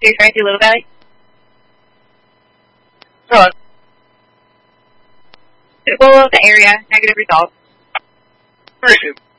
You're trying to do Little Valley? No, Well, the area, negative results. where is it?